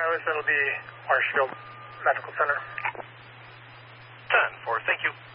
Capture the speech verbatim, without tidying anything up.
Dallas, that'll be Marshfield Medical Center. ten four, thank you.